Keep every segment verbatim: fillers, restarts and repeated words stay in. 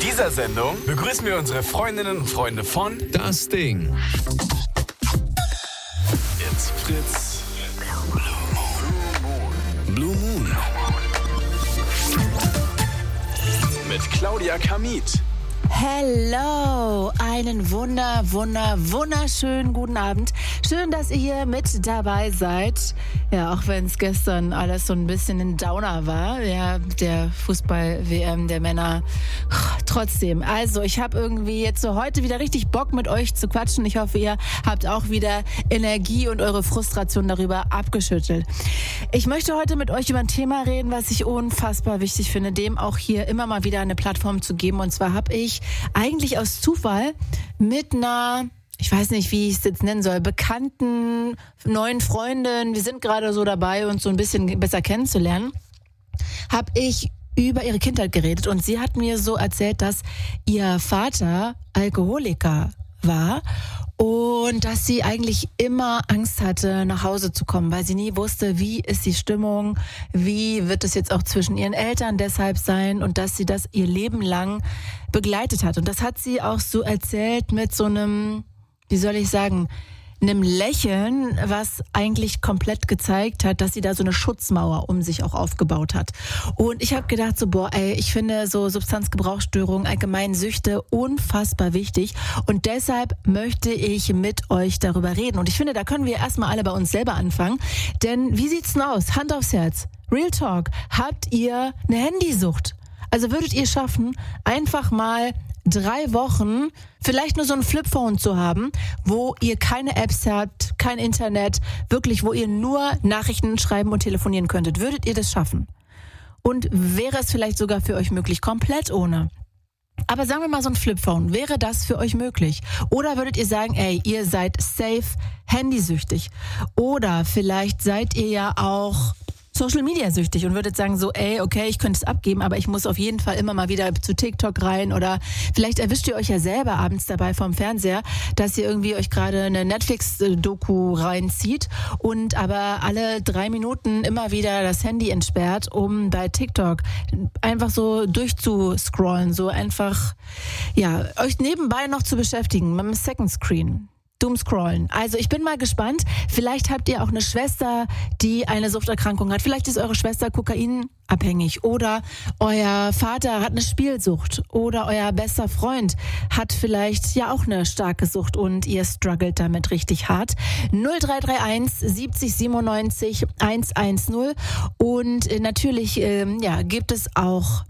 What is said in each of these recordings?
dieser Sendung begrüßen wir unsere Freundinnen und Freunde von Das Ding. It's Fritz. Blue Moon. Mit Claudia Kamit. Hello, einen wunder, wunder, wunderschönen guten Abend. Schön, dass ihr hier mit dabei seid. Ja, auch wenn es gestern alles so ein bisschen ein Downer war, ja, der Fußball-W M der Männer. Trotzdem, also ich habe irgendwie jetzt so heute wieder richtig Bock mit euch zu quatschen. Ich hoffe, ihr habt auch wieder Energie und eure Frustration darüber abgeschüttelt. Ich möchte heute mit euch über ein Thema reden, was ich unfassbar wichtig finde, dem auch hier immer mal wieder eine Plattform zu geben. Und zwar habe ich eigentlich aus Zufall mit einer, ich weiß nicht, wie ich es jetzt nennen soll, bekannten neuen Freundin, wir sind gerade so dabei, uns so ein bisschen besser kennenzulernen, habe ich über ihre Kindheit geredet und sie hat mir so erzählt, dass ihr Vater Alkoholiker war und dass sie eigentlich immer Angst hatte, nach Hause zu kommen, weil sie nie wusste, wie ist die Stimmung, wie wird es jetzt auch zwischen ihren Eltern deshalb sein und dass sie das ihr Leben lang begleitet hat. Und das hat sie auch so erzählt mit so einem, wie soll ich sagen, einem Lächeln, was eigentlich komplett gezeigt hat, dass sie da so eine Schutzmauer um sich auch aufgebaut hat. Und ich habe gedacht so, boah, ey, ich finde so Substanzgebrauchsstörungen, allgemein Süchte unfassbar wichtig. Und deshalb möchte ich mit euch darüber reden. Und ich finde, da können wir erstmal alle bei uns selber anfangen. Denn wie sieht's denn aus? Hand aufs Herz. Real Talk. Habt ihr eine Handysucht? Also würdet ihr schaffen, einfach mal drei Wochen vielleicht nur so ein Flipphone zu haben, wo ihr keine Apps habt, kein Internet, wirklich, wo ihr nur Nachrichten schreiben und telefonieren könntet. Würdet ihr das schaffen? Und wäre es vielleicht sogar für euch möglich, komplett ohne? Aber sagen wir mal so ein Flipphone, wäre das für euch möglich? Oder würdet ihr sagen, ey, ihr seid safe handysüchtig? Oder vielleicht seid ihr ja auch Social Media süchtig und würdet sagen so, ey, okay, ich könnte es abgeben, aber ich muss auf jeden Fall immer mal wieder zu TikTok rein oder vielleicht erwischt ihr euch ja selber abends dabei vom Fernseher, dass ihr irgendwie euch gerade eine Netflix-Doku reinzieht und aber alle drei Minuten immer wieder das Handy entsperrt, um bei TikTok einfach so durchzuscrollen, so einfach, ja, euch nebenbei noch zu beschäftigen mit dem Second Screen. Doomscrollen. Also ich bin mal gespannt. Vielleicht habt ihr auch eine Schwester, die eine Suchterkrankung hat. Vielleicht ist eure Schwester kokainabhängig oder euer Vater hat eine Spielsucht oder euer bester Freund hat vielleicht ja auch eine starke Sucht und ihr struggelt damit richtig hart. null drei drei eins siebzig siebenundneunzig hundertzehn und natürlich ähm, ja, gibt es auch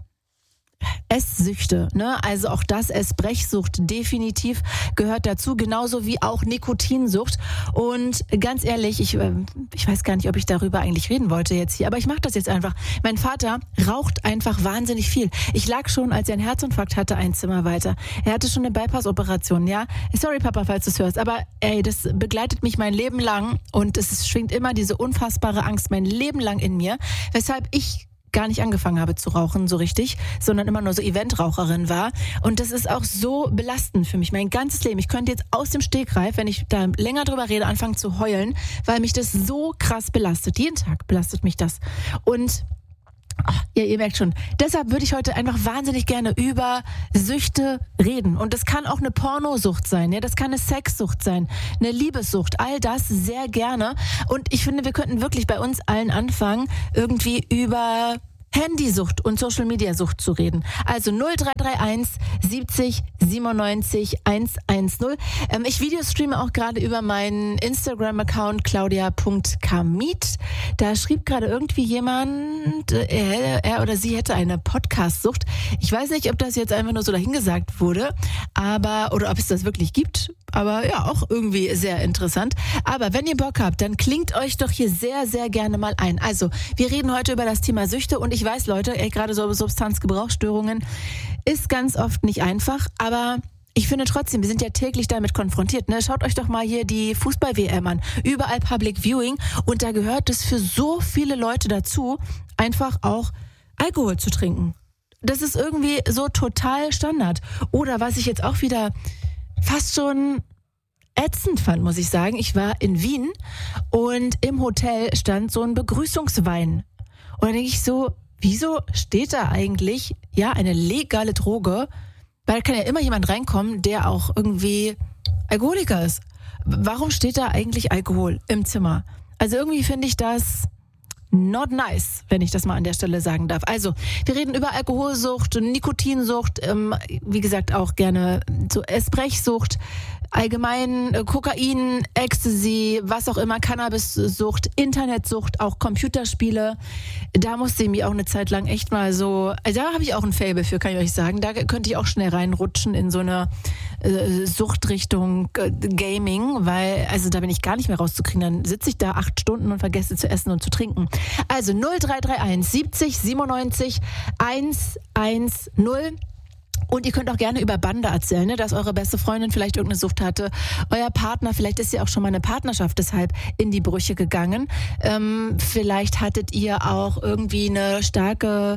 Esssüchte, ne? Also auch das, Essbrechsucht definitiv gehört dazu, genauso wie auch Nikotinsucht. Und ganz ehrlich, ich, ich weiß gar nicht, ob ich darüber eigentlich reden wollte jetzt hier, aber ich mache das jetzt einfach. Mein Vater raucht einfach wahnsinnig viel. Ich lag schon, als er einen Herzinfarkt hatte, ein Zimmer weiter. Er hatte schon eine Bypass-Operation, ja? Sorry, Papa, falls du es hörst, aber ey, das begleitet mich mein Leben lang und es schwingt immer diese unfassbare Angst mein Leben lang in mir, weshalb ich gar nicht angefangen habe zu rauchen, so richtig, sondern immer nur so Eventraucherin war. Und das ist auch so belastend für mich, mein ganzes Leben. Ich könnte jetzt aus dem Stegreif, wenn ich da länger drüber rede, anfangen zu heulen, weil mich das so krass belastet. Jeden Tag belastet mich das. Und oh, ja, ihr merkt schon, deshalb würde ich heute einfach wahnsinnig gerne über Süchte reden. Und das kann auch eine Pornosucht sein, ja, das kann eine Sexsucht sein, eine Liebessucht, all das sehr gerne. Und ich finde, wir könnten wirklich bei uns allen anfangen, irgendwie über Handysucht und Social-Media-Sucht zu reden. Also null drei drei eins siebzig siebenundneunzig hundertzehn. Ähm, ich Videostreame auch gerade über meinen Instagram-Account claudia punkt kamit. Da schrieb gerade irgendwie jemand, er, er oder sie hätte eine Podcast-Sucht. Ich weiß nicht, ob das jetzt einfach nur so dahingesagt wurde, aber oder ob es das wirklich gibt. Aber ja, auch irgendwie sehr interessant. Aber wenn ihr Bock habt, dann klingt euch doch hier sehr, sehr gerne mal ein. Also, wir reden heute über das Thema Süchte und ich weiß, Leute, ey, gerade so Substanzgebrauchsstörungen ist ganz oft nicht einfach, aber ich finde trotzdem, wir sind ja täglich damit konfrontiert. Ne? Schaut euch doch mal hier die Fußball-W M an. Überall Public Viewing und da gehört es für so viele Leute dazu, einfach auch Alkohol zu trinken. Das ist irgendwie so total Standard. Oder was ich jetzt auch wieder fast schon ätzend fand, muss ich sagen. Ich war in Wien und im Hotel stand so ein Begrüßungswein. Und da denke ich so, wieso steht da eigentlich, ja, eine legale Droge Weil da kann ja immer jemand reinkommen, der auch irgendwie Alkoholiker ist. Warum steht da eigentlich Alkohol im Zimmer? Also irgendwie finde ich das not nice, wenn ich das mal an der Stelle sagen darf. Also, wir reden über Alkoholsucht, Nikotinsucht, ähm, wie gesagt auch gerne so Esprechsucht, allgemein äh, Kokain, Ecstasy, was auch immer, Cannabissucht, Internetsucht, auch Computerspiele. Da musste ich mich auch eine Zeit lang echt mal so, also da habe ich auch ein Faible für, kann ich euch sagen. Da könnte ich auch schnell reinrutschen in so eine äh, Suchtrichtung äh, Gaming, weil, also da bin ich gar nicht mehr rauszukriegen. Dann sitze ich da acht Stunden und vergesse zu essen und zu trinken. Also null drei drei eins siebzig siebenundneunzig hundertzehn. Und ihr könnt auch gerne über Bande erzählen, ne, dass eure beste Freundin vielleicht irgendeine Sucht hatte. Euer Partner, vielleicht ist ja auch schon mal eine Partnerschaft deshalb in die Brüche gegangen. Ähm, vielleicht hattet ihr auch irgendwie eine starke,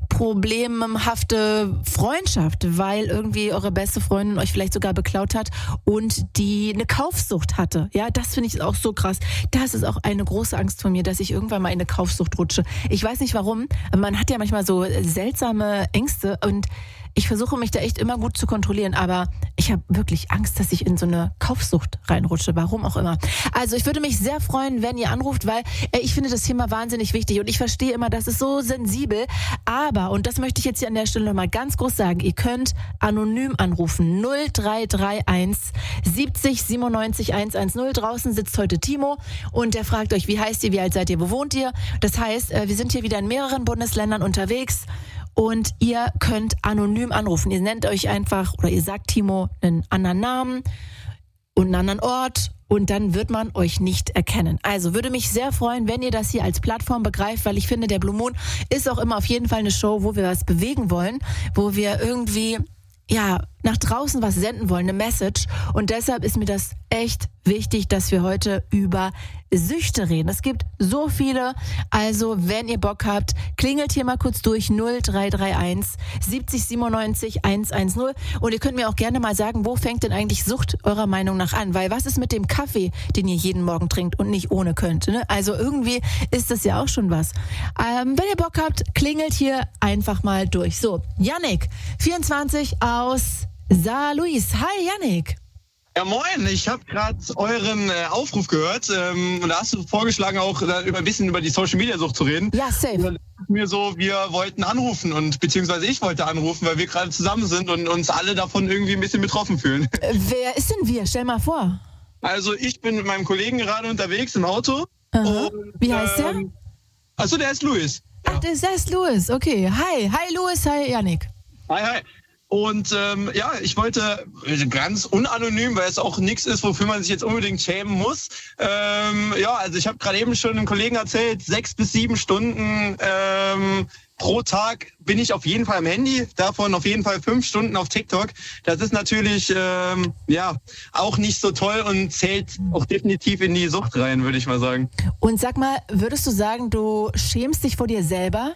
problemhafte Freundschaft, weil irgendwie eure beste Freundin euch vielleicht sogar beklaut hat und die eine Kaufsucht hatte. Ja, das finde ich auch so krass. Das ist auch eine große Angst von mir, dass ich irgendwann mal in eine Kaufsucht rutsche. Ich weiß nicht warum. Man hat ja manchmal so seltsame Ängste und ich versuche mich da echt immer gut zu kontrollieren, aber ich habe wirklich Angst, dass ich in so eine Kaufsucht reinrutsche, warum auch immer. Also ich würde mich sehr freuen, wenn ihr anruft, weil äh, ich finde das Thema wahnsinnig wichtig und ich verstehe immer, das ist so sensibel, aber, und das möchte ich jetzt hier an der Stelle nochmal ganz groß sagen, ihr könnt anonym anrufen, null drei drei eins siebzig siebenundneunzig hundertzehn. Draußen sitzt heute Timo und der fragt euch, wie heißt ihr, wie alt seid ihr, wo wohnt ihr? Das heißt, äh, wir sind hier wieder in mehreren Bundesländern unterwegs. Und ihr könnt anonym anrufen. Ihr nennt euch einfach, oder ihr sagt Timo einen anderen Namen und einen anderen Ort und dann wird man euch nicht erkennen. Also würde mich sehr freuen, wenn ihr das hier als Plattform begreift, weil ich finde, der Blue Moon ist auch immer auf jeden Fall eine Show, wo wir was bewegen wollen, wo wir irgendwie, ja, nach draußen was senden wollen, eine Message. Und deshalb ist mir das echt wichtig, dass wir heute über Süchte reden. Es gibt so viele. Also, wenn ihr Bock habt, klingelt hier mal kurz durch null drei drei eins siebzig siebenundneunzig hundertzehn. Und ihr könnt mir auch gerne mal sagen, wo fängt denn eigentlich Sucht eurer Meinung nach an? Weil was ist mit dem Kaffee, den ihr jeden Morgen trinkt und nicht ohne könnt? Ne? Also irgendwie ist das ja auch schon was. Ähm, wenn ihr Bock habt, klingelt hier einfach mal durch. So, Yannick, vierundzwanzig aus Saarlouis. Hi, Yannick. Ja, moin. Ich habe gerade euren äh, Aufruf gehört ähm, und da hast du vorgeschlagen, auch äh, über ein bisschen über die Social-Media-Sucht zu reden. Ja, safe. Und dann dachte ich mir so, wir wollten anrufen und beziehungsweise ich wollte anrufen, weil wir gerade zusammen sind und uns alle davon irgendwie ein bisschen betroffen fühlen. Äh, wer ist denn wir? Stell mal vor. Also ich bin mit meinem Kollegen gerade unterwegs im Auto. Und, Wie heißt der? Ähm, achso, der ist Louis. Ach, der ist Louis. Okay. Hi. Hi, Louis. Hi, Yannick. Hi, hi. Und ähm, ja, ich wollte ganz unanonym, weil es auch nichts ist, wofür man sich jetzt unbedingt schämen muss. Ähm, ja, also ich habe gerade eben schon einem Kollegen erzählt, sechs bis sieben Stunden ähm, pro Tag bin ich auf jeden Fall am Handy, davon auf jeden Fall fünf Stunden auf TikTok. Das ist natürlich ähm, ja auch nicht so toll und zählt auch definitiv in die Sucht rein, würde ich mal sagen. Und sag mal, würdest du sagen, du schämst dich vor dir selber?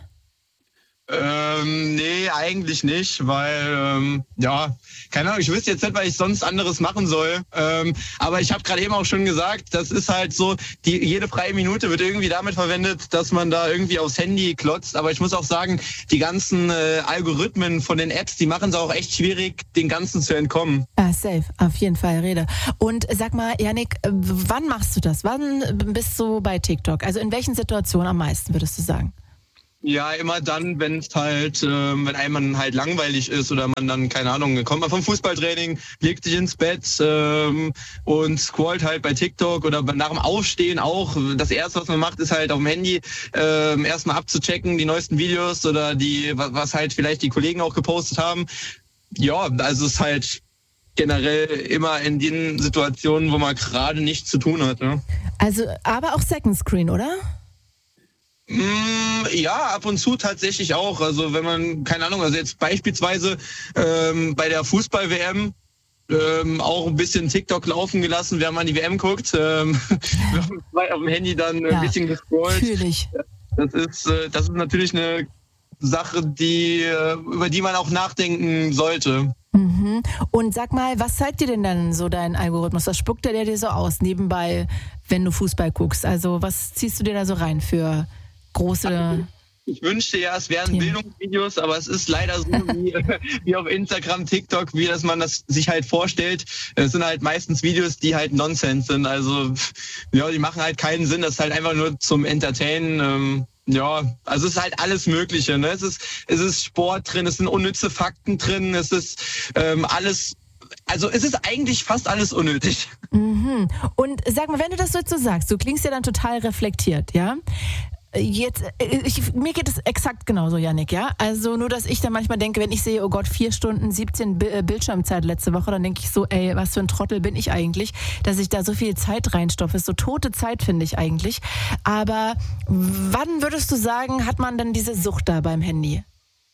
Ähm, nee, eigentlich nicht, weil, ähm, ja, keine Ahnung, ich wüsste jetzt nicht, was ich sonst anderes machen soll. Ähm, aber ich habe gerade eben auch schon gesagt, das ist halt so, die jede freie Minute wird irgendwie damit verwendet, dass man da irgendwie aufs Handy klotzt. Aber ich muss auch sagen, die ganzen äh, Algorithmen von den Apps, die machen es auch echt schwierig, den Ganzen zu entkommen. Ah, safe, auf jeden Fall, Rede. Und sag mal, Yannick, wann machst du das? Wann bist du bei TikTok? Also in welchen Situationen am meisten, würdest du sagen? Ja, immer dann, wenn es halt, ähm, wenn einem halt langweilig ist oder man dann, keine Ahnung, kommt man vom Fußballtraining, legt sich ins Bett ähm, und scrollt halt bei TikTok oder nach dem Aufstehen auch. Das Erste, was man macht, ist halt auf dem Handy ähm, erstmal abzuchecken, die neuesten Videos oder die, was halt vielleicht die Kollegen auch gepostet haben. Ja, also es ist halt generell immer in den Situationen, wo man gerade nichts zu tun hat. Ne? Also, aber auch Second Screen, oder? Mm, ja, ab und zu tatsächlich auch. Also wenn man, keine Ahnung, also jetzt beispielsweise ähm, bei der Fußball-W M ähm, auch ein bisschen TikTok laufen gelassen, wenn man die W M guckt. Ähm, auf dem Handy dann ein ja, bisschen gescrollt. Natürlich. Das ist, äh, das ist natürlich eine Sache, die äh, über die man auch nachdenken sollte. Mhm. Und sag mal, was zeigt dir denn dann so dein Algorithmus? Was spuckt der dir so aus nebenbei, wenn du Fußball guckst? Also was ziehst du dir da so rein für große Ich wünschte ja, es wären Ja. Bildungsvideos, aber es ist leider so wie, wie auf Instagram, TikTok, wie dass man das sich halt vorstellt. Es sind halt meistens Videos, die halt Nonsens sind. Also ja, die machen halt keinen Sinn. Das ist halt einfach nur zum Entertainen. Ähm, ja, also es ist halt alles Mögliche. Ne? Es ist, es ist Sport drin, es sind unnütze Fakten drin, es ist ähm, alles. Also es ist eigentlich fast alles unnötig. Mhm. Und sag mal, wenn du das so jetzt so sagst, du klingst ja dann total reflektiert, ja? Jetzt, ich, mir geht es exakt genauso, Yannick, ja? Also nur, dass ich dann manchmal denke, wenn ich sehe, oh Gott, vier Stunden siebzehn Bi- Bildschirmzeit letzte Woche, dann denke ich so, ey, was für ein Trottel bin ich eigentlich, dass ich da so viel Zeit reinstopfe. Ist so tote Zeit, finde ich eigentlich. Aber wann würdest du sagen, hat man dann diese Sucht da beim Handy?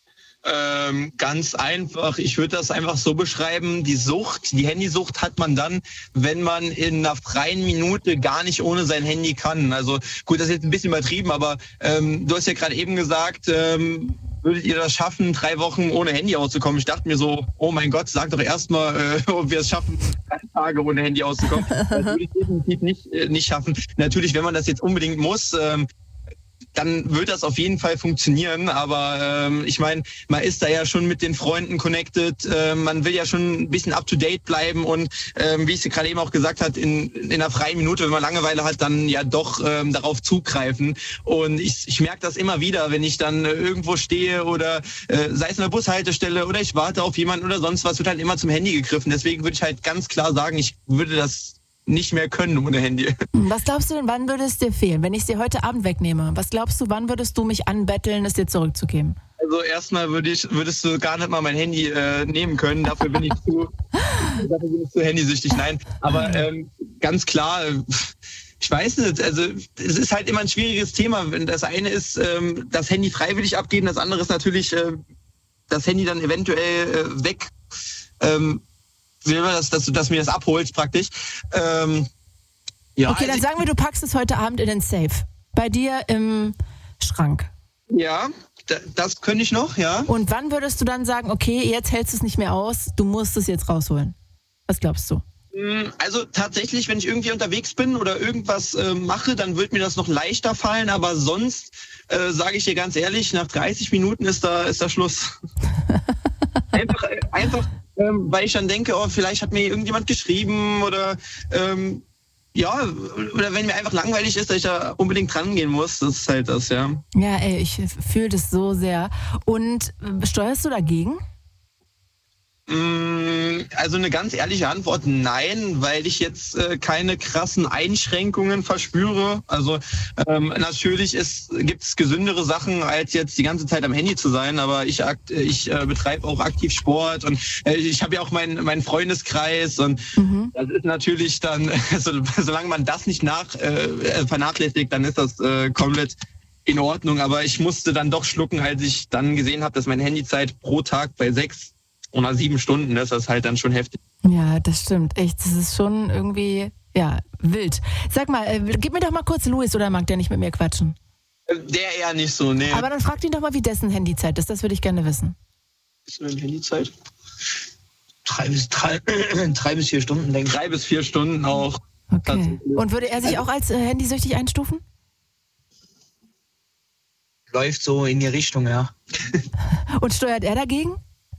Ähm, ganz einfach. Ich würde das einfach so beschreiben. Die Sucht, die Handysucht hat man dann, wenn man in einer freien Minute gar nicht ohne sein Handy kann. Also gut, das ist jetzt ein bisschen übertrieben, aber ähm, du hast ja gerade eben gesagt, ähm, würdet ihr das schaffen, drei Wochen ohne Handy auszukommen? Ich dachte mir so, oh mein Gott, sag doch erstmal, äh, ob wir es schaffen, drei Tage ohne Handy auszukommen. Das würde ich definitiv nicht, äh, nicht schaffen. Natürlich, wenn man das jetzt unbedingt muss, ähm, dann wird das auf jeden Fall funktionieren. Aber ähm, ich meine, man ist da ja schon mit den Freunden connected. Äh, man will ja schon ein bisschen up-to-date bleiben. Und ähm, wie ich gerade eben auch gesagt habe, in, in einer freien Minute, wenn man Langeweile hat, dann ja doch ähm, darauf zugreifen. Und ich, ich merke das immer wieder, wenn ich dann äh, irgendwo stehe oder äh, sei es in der Bushaltestelle oder ich warte auf jemanden oder sonst was, wird halt immer zum Handy gegriffen. Deswegen würde ich halt ganz klar sagen, ich würde das nicht mehr können ohne Handy. Was glaubst du denn, wann würde es dir fehlen, wenn ich es dir heute Abend wegnehme? Was glaubst du, wann würdest du mich anbetteln, es dir zurückzugeben? Also erstmal würde ich, würdest du gar nicht mal mein Handy äh, nehmen können. Dafür bin ich zu, dafür bin ich zu handysüchtig. Nein, aber ähm, ganz klar, äh, ich weiß nicht. Also es ist halt immer ein schwieriges Thema. Das eine ist ähm, das Handy freiwillig abgeben, das andere ist natürlich äh, das Handy dann eventuell äh, weg. Ähm, will man, dass, dass du dass mir das abholst praktisch. Ähm, ja, Okay, dann also, sagen wir, du packst es heute Abend in den Safe. Bei dir im Schrank. ja, d- das könnte ich noch, ja. Und wann würdest du dann sagen, okay, jetzt hältst du es nicht mehr aus, du musst es jetzt rausholen? Was glaubst du? Also tatsächlich, wenn ich irgendwie unterwegs bin oder irgendwas äh, mache, dann wird mir das noch leichter fallen. Aber sonst äh, sage ich dir ganz ehrlich, nach dreißig Minuten ist da ist da Schluss. einfach, äh, einfach, ähm, weil ich dann denke, oh, vielleicht hat mir irgendjemand geschrieben oder ähm, ja, oder wenn mir einfach langweilig ist, dass ich da unbedingt dran gehen muss, das ist halt das, ja. Ja, ey, ich fühle das so sehr. Und äh, steuerst du dagegen? Also eine ganz ehrliche Antwort, nein, weil ich jetzt äh, keine krassen Einschränkungen verspüre. Also ähm, natürlich gibt es gesündere Sachen, als jetzt die ganze Zeit am Handy zu sein, aber ich, akt, ich äh, betreibe auch aktiv Sport und äh, ich habe ja auch meinen meinen Freundeskreis und mhm. das ist natürlich dann, so, solange man das nicht nach äh, vernachlässigt, dann ist das äh, komplett in Ordnung. Aber ich musste dann doch schlucken, als ich dann gesehen habe, dass meine Handyzeit pro Tag bei sechs oder sieben Stunden, das ist halt dann schon heftig. Ja, das stimmt. Echt, das ist schon irgendwie, ja, wild. Sag mal, äh, gib mir doch mal kurz Luis, oder mag der nicht mit mir quatschen? Der eher nicht so, nee. Aber dann frag ihn doch mal, wie dessen Handyzeit ist. Das würde ich gerne wissen. Ist deine Handyzeit? Drei bis, drei, drei bis vier Stunden, denke ich. Drei bis vier Stunden auch. Okay. Und würde er sich auch als äh, handysüchtig einstufen? Läuft so in die Richtung, ja. Und steuert er dagegen?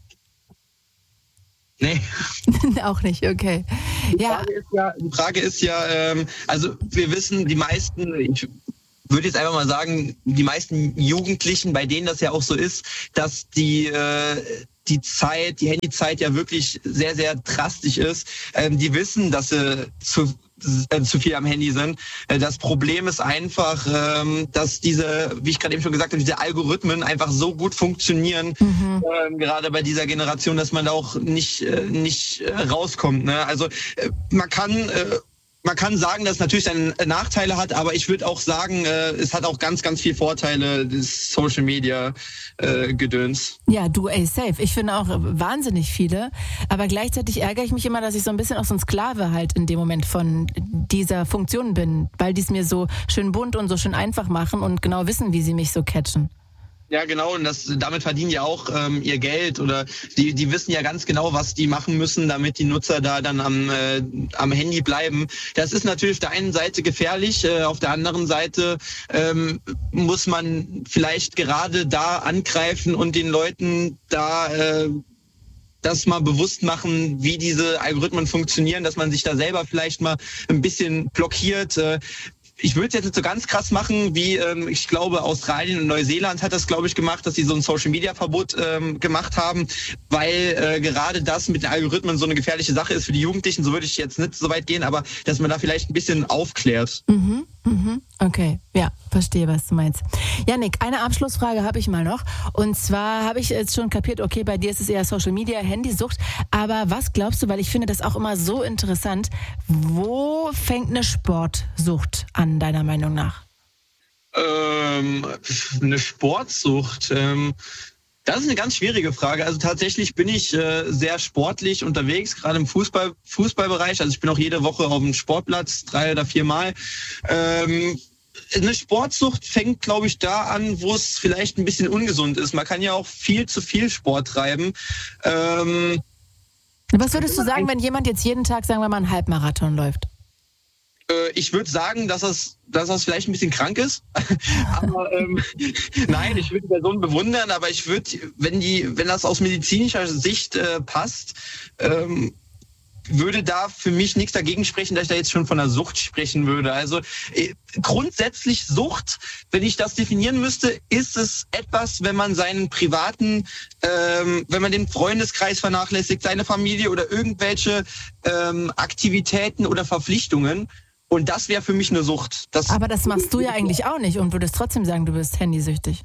Nee. Auch nicht, okay. Die Ja. Frage ist ja, die Frage ist ja ähm, also wir wissen, die meisten, ich würde jetzt einfach mal sagen, die meisten Jugendlichen, bei denen das ja auch so ist, dass die äh, die Zeit, die Handyzeit ja wirklich sehr, sehr drastisch ist. Ähm, die wissen, dass sie zu äh, zu viel am Handy sind. Äh, das Problem ist einfach, ähm, dass diese, wie ich gerade eben schon gesagt habe, diese Algorithmen einfach so gut funktionieren, mhm. ähm, gerade bei dieser Generation, dass man da auch nicht äh, nicht äh, rauskommt. Ne? Also äh, man kann äh, Man kann sagen, dass es natürlich seine Nachteile hat, aber ich würde auch sagen, äh, es hat auch ganz, ganz viele Vorteile, das Social Media äh, Gedöns. Ja, du, ey, safe. Ich finde auch wahnsinnig viele, aber gleichzeitig ärgere ich mich immer, dass ich so ein bisschen auch so ein Sklave halt in dem Moment von dieser Funktion bin, weil die es mir so schön bunt und so schön einfach machen und genau wissen, wie sie mich so catchen. Ja, genau. Und das, damit verdienen ja auch ähm, ihr Geld oder die, die wissen ja ganz genau, was die machen müssen, damit die Nutzer da dann am, äh, am Handy bleiben. Das ist natürlich auf der einen Seite gefährlich, äh, auf der anderen Seite ähm, muss man vielleicht gerade da angreifen und den Leuten da äh, das mal bewusst machen, wie diese Algorithmen funktionieren, dass man sich da selber vielleicht mal ein bisschen blockiert. Äh, Ich würde es jetzt nicht so ganz krass machen, wie ähm, ich glaube Australien und Neuseeland hat das, glaube ich, gemacht, dass sie so ein Social-Media-Verbot ähm, gemacht haben, weil äh, gerade das mit den Algorithmen so eine gefährliche Sache ist für die Jugendlichen. So würde ich jetzt nicht so weit gehen, aber dass man da vielleicht ein bisschen aufklärt. Mhm, mhm. Okay, ja, verstehe, was du meinst. Jannik, eine Abschlussfrage habe ich mal noch. Und zwar habe ich jetzt schon kapiert, okay, bei dir ist es eher Social-Media, Handysucht. Aber was glaubst du, weil ich finde das auch immer so interessant, wo fängt eine Sportsucht an, deiner Meinung nach? Ähm, eine Sportsucht. Ähm, das ist eine ganz schwierige Frage. Also tatsächlich bin ich äh, sehr sportlich unterwegs, gerade im Fußball, Fußballbereich. Also ich bin auch jede Woche auf dem Sportplatz, drei oder viermal. Ähm, eine Sportsucht fängt, glaube ich, da an, wo es vielleicht ein bisschen ungesund ist. Man kann ja auch viel zu viel Sport treiben. Ähm, Was würdest du sagen, wenn jemand jetzt jeden Tag, sagen wir mal, einen Halbmarathon läuft? Ich würde sagen, dass das, dass das vielleicht ein bisschen krank ist. aber ähm, nein, ich würde die Person bewundern, aber ich würde, wenn die, wenn das aus medizinischer Sicht äh, passt, ähm, würde da für mich nichts dagegen sprechen, dass ich da jetzt schon von einer Sucht sprechen würde. Also äh, grundsätzlich Sucht, wenn ich das definieren müsste, ist es etwas, wenn man seinen privaten, ähm, wenn man den Freundeskreis vernachlässigt, seine Familie oder irgendwelche ähm, Aktivitäten oder Verpflichtungen. Und das wäre für mich eine Sucht. Das Aber das machst du ja eigentlich auch nicht und würdest trotzdem sagen, du bist handysüchtig.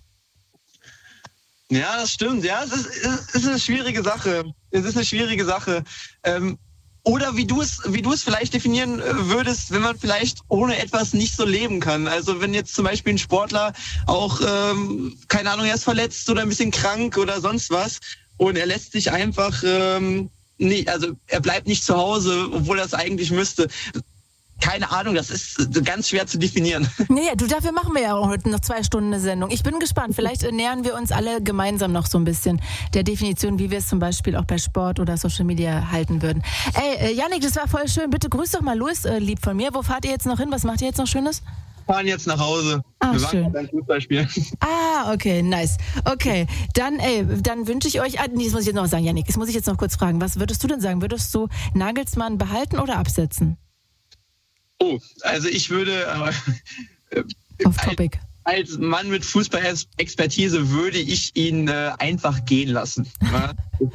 Ja, das stimmt. Ja, es ist, es ist eine schwierige Sache. Es ist eine schwierige Sache. Ähm, oder wie du es, wie du es vielleicht definieren würdest, wenn man vielleicht ohne etwas nicht so leben kann. Also wenn jetzt zum Beispiel ein Sportler auch, ähm, keine Ahnung, er ist verletzt oder ein bisschen krank oder sonst was und er lässt sich einfach, ähm, nee, also er bleibt nicht zu Hause, obwohl er es eigentlich müsste. Keine Ahnung, das ist ganz schwer zu definieren. Nee, du, dafür machen wir ja auch heute noch zwei Stunden eine Sendung. Ich bin gespannt, vielleicht nähern wir uns alle gemeinsam noch so ein bisschen der Definition, wie wir es zum Beispiel auch bei Sport oder Social Media halten würden. Ey, Jannik, das war voll schön. Bitte grüß doch mal Louis, äh, lieb von mir. Wo fahrt ihr jetzt noch hin? Was macht ihr jetzt noch Schönes? Wir fahren jetzt nach Hause. Ah, wir waren schön. beim Fußballspiel. Ah, okay, nice. Okay, dann, ey, dann wünsche ich euch, ah, nee, das muss ich jetzt noch sagen, Jannik, das muss ich jetzt noch kurz fragen. Was würdest du denn sagen? Würdest du Nagelsmann behalten oder absetzen? Oh, also ich würde äh, Off topic. Als, als Mann mit Fußball-Expertise würde ich ihn äh, einfach gehen lassen. Ja?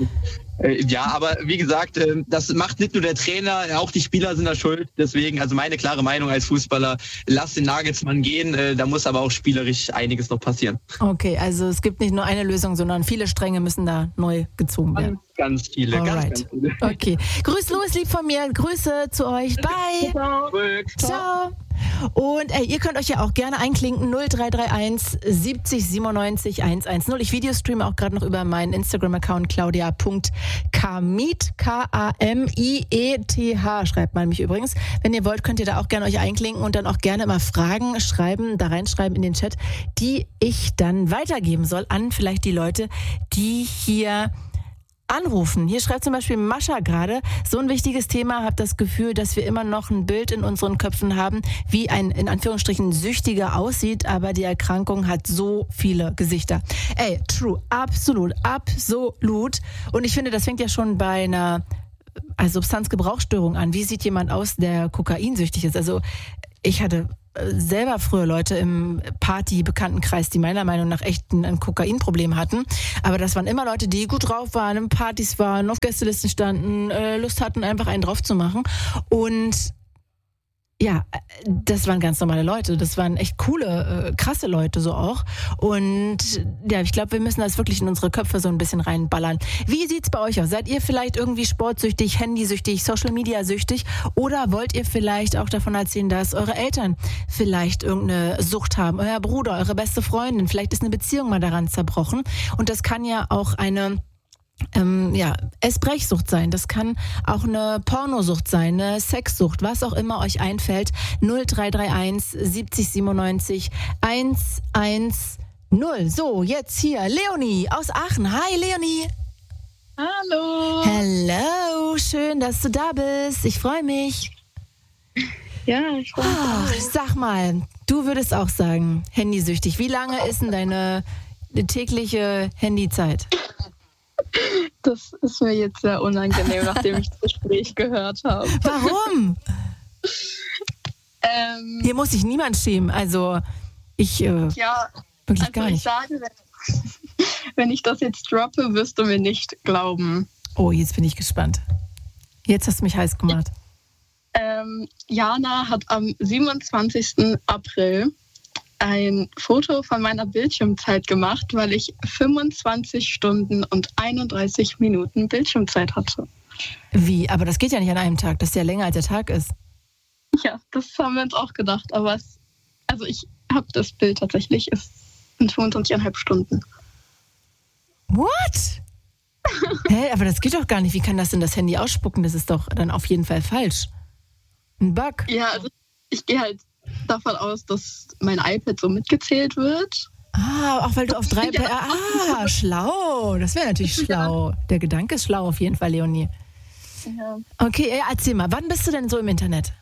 äh, ja, aber wie gesagt, äh, das macht nicht nur der Trainer, auch die Spieler sind da schuld. Deswegen, also meine klare Meinung als Fußballer, lass den Nagelsmann gehen. Äh, da muss aber auch spielerisch einiges noch passieren. Okay, also es gibt nicht nur eine Lösung, sondern viele Stränge müssen da neu gezogen werden. Ganz, ganz viele, ganz, ganz viele. Okay, grüß Louis, lieb von mir, Grüße zu euch, bye. Ciao. Ciao. Und ey, ihr könnt euch ja auch gerne einklinken, null drei drei eins siebzig siebenundneunzig hundertzehn. Ich videostreame auch gerade noch über meinen Instagram-Account claudia punkt kamiet, K A M I E T H schreibt man mich übrigens. Wenn ihr wollt, könnt ihr da auch gerne euch einklinken und dann auch gerne mal Fragen schreiben, da reinschreiben in den Chat, die ich dann weitergeben soll an vielleicht die Leute, die hier anrufen. Hier schreibt zum Beispiel Mascha gerade, so ein wichtiges Thema, habe das Gefühl, dass wir immer noch ein Bild in unseren Köpfen haben, wie ein, in Anführungsstrichen, Süchtiger aussieht, aber die Erkrankung hat so viele Gesichter. Ey, true, absolut, absolut. Und ich finde, das fängt ja schon bei einer also Substanzgebrauchsstörung an. Wie sieht jemand aus, der kokainsüchtig ist? Also ich hatte selber früher Leute im Party-Bekanntenkreis, die meiner Meinung nach echt ein, ein Kokainproblem hatten. Aber das waren immer Leute, die gut drauf waren, in Partys waren, auf Gästelisten standen, äh, Lust hatten, einfach einen drauf zu machen. Und ja, das waren ganz normale Leute. Das waren echt coole, äh, krasse Leute so auch. Und ja, ich glaube, wir müssen das wirklich in unsere Köpfe so ein bisschen reinballern. Wie sieht's bei euch aus? Seid ihr vielleicht irgendwie sportsüchtig, handysüchtig, Social-Media-süchtig? Oder wollt ihr vielleicht auch davon erzählen, dass eure Eltern vielleicht irgendeine Sucht haben? Euer Bruder, eure beste Freundin? Vielleicht ist eine Beziehung mal daran zerbrochen. Und das kann ja auch eine Ähm, ja, Essbrechsucht sein. Das kann auch eine Pornosucht sein, eine Sexsucht, was auch immer euch einfällt. null drei drei eins siebzig siebenundneunzig hundertzehn. null. So, jetzt hier Leonie aus Aachen. Hi Leonie. Hallo. Hello, schön, dass du da bist. Ich freue mich. Ja, ich freue mich Oh, auch. sag mal, du würdest auch sagen, handysüchtig. Wie lange ist denn deine tägliche Handyzeit? Das ist mir jetzt sehr unangenehm, nachdem ich das Gespräch gehört habe. Warum? Ähm, Hier muss sich niemand schämen. Also, ich äh, ja, wirklich also gar ich nicht. sage, wenn, wenn ich das jetzt droppe, wirst du mir nicht glauben. Oh, jetzt bin ich gespannt. Jetzt hast du mich heiß gemacht. Ähm, Jana hat am siebenundzwanzigsten April ein Foto von meiner Bildschirmzeit gemacht, weil ich fünfundzwanzig Stunden und einunddreißig Minuten Bildschirmzeit hatte. Wie? Aber das geht ja nicht an einem Tag. Das ist ja länger als der Tag ist. Ja, das haben wir uns auch gedacht, aber es, also ich habe das Bild tatsächlich, es sind fünfundzwanzig Komma fünf Stunden. What? Hä, aber das geht doch gar nicht. Wie kann das denn das Handy ausspucken? Das ist doch dann auf jeden Fall falsch. Ein Bug. Ja, also ich gehe halt davon aus, dass mein iPad so mitgezählt wird. Ah, auch weil du auf drei... Ja. Ah, schlau. Das wäre natürlich schlau. Der Gedanke ist schlau auf jeden Fall, Leonie. Ja. Okay, äh, erzähl mal, wann bist du denn so im Internet?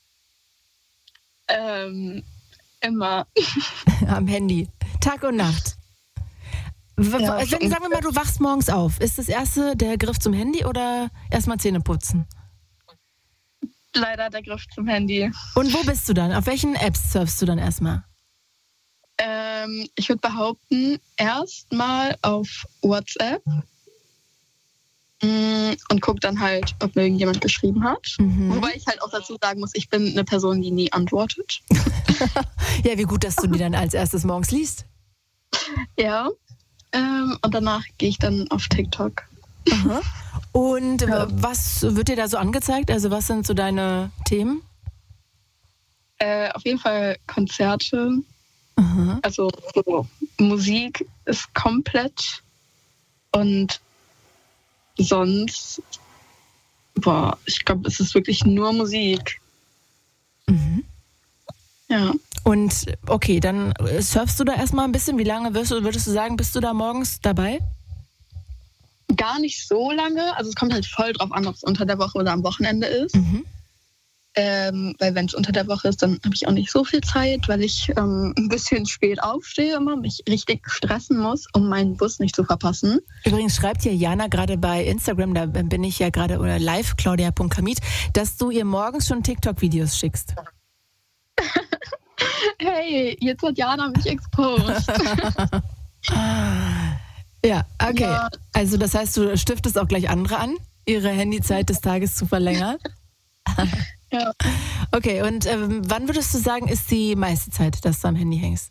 Ähm, immer. Am Handy. Tag und Nacht. W- Ja, w- Wenn, sagen wir mal, du wachst morgens auf. Ist das erste der Griff zum Handy oder erstmal Zähne putzen? Leider der Griff zum Handy. Und wo bist du dann? Auf welchen Apps surfst du dann erstmal? Ähm, ich würde behaupten, erstmal auf WhatsApp mm, und guck dann halt, ob mir irgendjemand geschrieben hat. Mhm. Wobei ich halt auch dazu sagen muss, ich bin eine Person, die nie antwortet. Ja, wie gut, dass du die dann als erstes morgens liest. Ja. Ähm, und danach gehe ich dann auf TikTok. Aha. Und äh, Ja. was wird dir da so angezeigt? Also was sind so deine Themen? Äh, auf jeden Fall Konzerte. Aha. Also so, Musik ist komplett. Und sonst, boah, ich glaube, es ist wirklich nur Musik. Mhm. Ja. Und okay, dann äh, surfst du da erstmal ein bisschen. Wie lange wirst du, würdest du sagen, bist du da morgens dabei? Gar nicht so lange. Also es kommt halt voll drauf an, ob es unter der Woche oder am Wochenende ist. Mhm. Ähm, weil wenn es unter der Woche ist, dann habe ich auch nicht so viel Zeit, weil ich ähm, ein bisschen spät aufstehe immer, mich richtig stressen muss, um meinen Bus nicht zu verpassen. Übrigens schreibt hier Jana gerade bei Instagram, da bin ich ja gerade, oder live, claudia punkt kamit, dass du ihr morgens schon TikTok-Videos schickst. Hey, jetzt hat Jana mich exposed. Ja, okay. Ja. Also das heißt, du stiftest auch gleich andere an, ihre Handyzeit des Tages zu verlängern. Ja. Okay, und ähm, wann würdest du sagen, ist die meiste Zeit, dass du am Handy hängst?